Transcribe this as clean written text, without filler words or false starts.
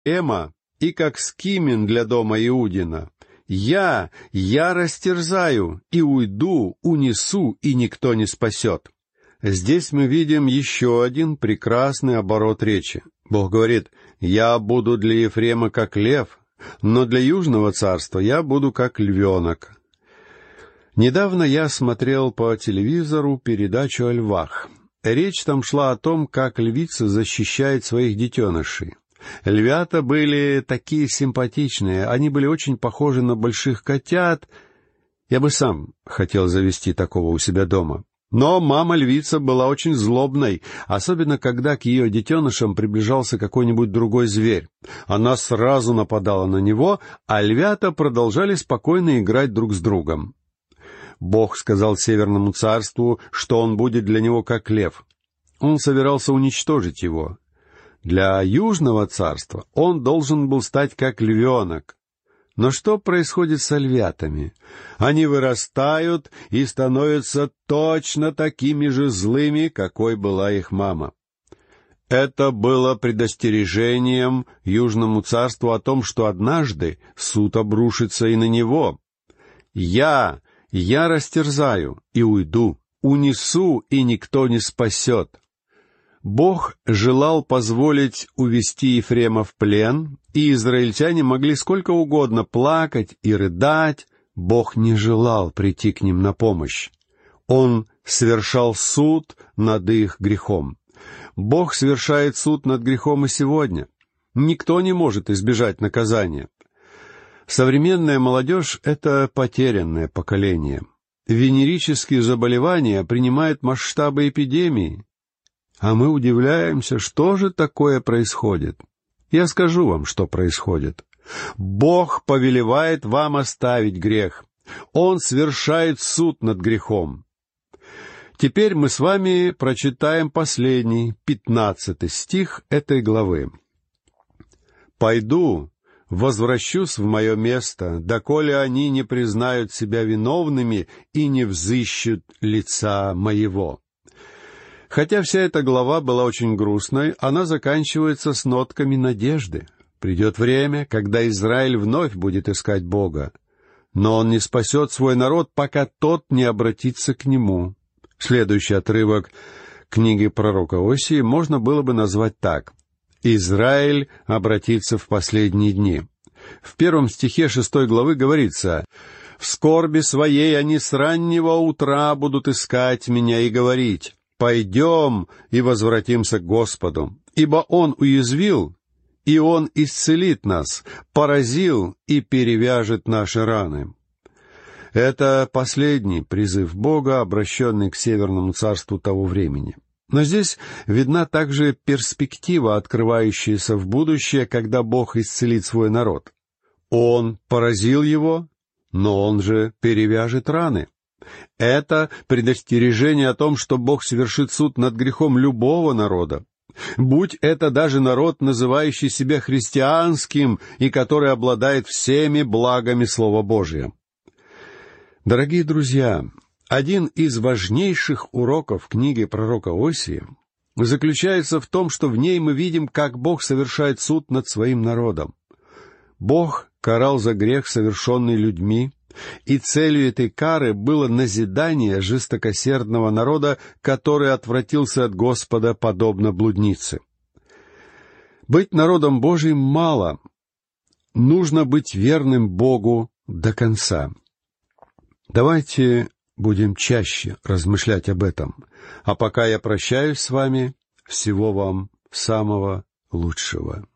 Ефрема и как скимен для дома Иудина. Я растерзаю и уйду, унесу, и никто не спасет». Здесь мы видим еще один прекрасный оборот речи. Бог говорит: «Я буду для Ефрема как лев, но для Южного царства я буду как львенок». Недавно я смотрел по телевизору передачу о львах. Речь там шла о том, как львица защищает своих детенышей. Львята были такие симпатичные, они были очень похожи на больших котят. Я бы сам хотел завести такого у себя дома. Но мама-львица была очень злобной, особенно когда к ее детенышам приближался какой-нибудь другой зверь. Она сразу нападала на него, а львята продолжали спокойно играть друг с другом. Бог сказал Северному царству, что он будет для него как лев. Он собирался уничтожить его. Для Южного царства он должен был стать как львенок. Но что происходит со львятами? Они вырастают и становятся точно такими же злыми, какой была их мама. Это было предостережением Южному царству о том, что однажды суд обрушится и на него. Я растерзаю и уйду, унесу, и никто не спасет». Бог желал позволить увести Ефрема в плен, и израильтяне могли сколько угодно плакать и рыдать. Бог не желал прийти к ним на помощь. Он совершал суд над их грехом. Бог совершает суд над грехом и сегодня. Никто не может избежать наказания. Современная молодежь — это потерянное поколение. Венерические заболевания принимают масштабы эпидемии. А мы удивляемся, что же такое происходит. Я скажу вам, что происходит. Бог повелевает вам оставить грех. Он совершает суд над грехом. Теперь мы с вами прочитаем последний, 15 стих этой главы. «Пойду, возвращусь в мое место, доколе они не признают себя виновными и не взыщут лица моего». Хотя вся эта глава была очень грустной, она заканчивается с нотками надежды. Придет время, когда Израиль вновь будет искать Бога. Но он не спасет свой народ, пока тот не обратится к нему. Следующий отрывок книги пророка Осии можно было бы назвать так: «Израиль обратится в последние дни». В 1 стихе 6 главы говорится: «В скорби своей они с раннего утра будут искать меня и говорить: пойдем и возвратимся к Господу, ибо Он уязвил, и Он исцелит нас, поразил и перевяжет наши раны». Это последний призыв Бога, обращенный к Северному царству того времени. Но здесь видна также перспектива, открывающаяся в будущее, когда Бог исцелит свой народ. Он поразил его, но Он же перевяжет раны. Это предостережение о том, что Бог совершит суд над грехом любого народа. Будь это даже народ, называющий себя христианским и который обладает всеми благами Слова Божия. Дорогие друзья, один из важнейших уроков книги пророка Осии заключается в том, что в ней мы видим, как Бог совершает суд над своим народом. Бог карал за грех, совершенный людьми, и целью этой кары было назидание жестокосердного народа, который отвратился от Господа, подобно блуднице. Быть народом Божиим мало. Нужно быть верным Богу до конца. Давайте будем чаще размышлять об этом. А пока я прощаюсь с вами, всего вам самого лучшего.